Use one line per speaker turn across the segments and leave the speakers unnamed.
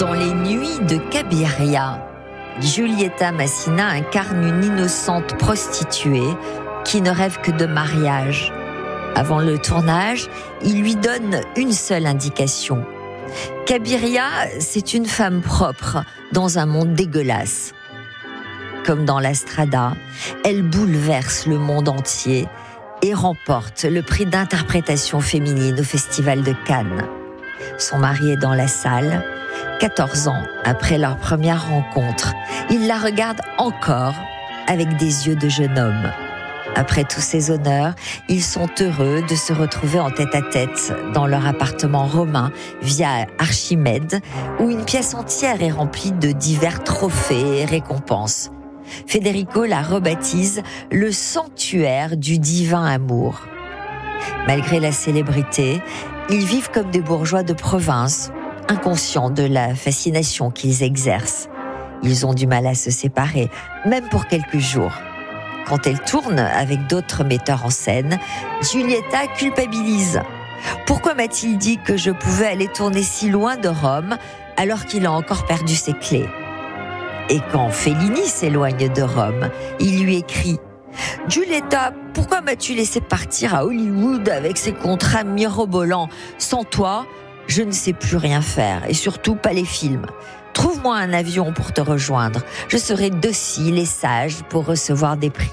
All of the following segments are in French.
Dans les nuits de Cabiria, Giulietta Massina incarne une innocente prostituée qui ne rêve que de mariage. Avant le tournage, il lui donne une seule indication. Cabiria, c'est une femme propre dans un monde dégueulasse. Comme dans La Strada, elle bouleverse le monde entier et remporte le prix d'interprétation féminine au Festival de Cannes. Son mari est dans la salle. 14 ans après leur première rencontre, il la regarde encore avec des yeux de jeune homme. Après tous ces honneurs, ils sont heureux de se retrouver en tête-à-tête dans leur appartement romain via Archimède, où une pièce entière est remplie de divers trophées et récompenses. Federico la rebaptise le sanctuaire du divin amour. Malgré la célébrité, ils vivent comme des bourgeois de province, inconscients de la fascination qu'ils exercent. Ils ont du mal à se séparer, même pour quelques jours. Quand elle tourne avec d'autres metteurs en scène, Giulietta culpabilise. Pourquoi m'a-t-il dit que je pouvais aller tourner si loin de Rome alors qu'il a encore perdu ses clés ? Et quand Fellini s'éloigne de Rome, il lui écrit « Giulietta, pourquoi m'as-tu laissé partir à Hollywood avec ces contrats mirobolants ? Sans toi, je ne sais plus rien faire, et surtout pas les films. Trouve-moi un avion pour te rejoindre. Je serai docile et sage pour recevoir des prix. »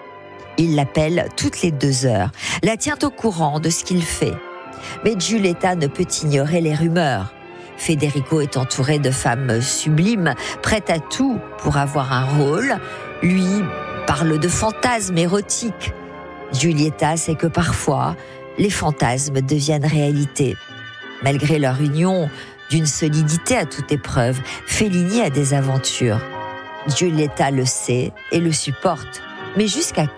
Il l'appelle toutes les 2 heures, la tient au courant de ce qu'il fait. Mais Giulietta ne peut ignorer les rumeurs. Federico est entouré de femmes sublimes, prêtes à tout pour avoir un rôle. Lui parle de fantasmes érotiques. Giulietta sait que parfois, les fantasmes deviennent réalité. Malgré leur union d'une solidité à toute épreuve, Fellini a des aventures. Giulietta le sait et le supporte. Mais jusqu'à quand ?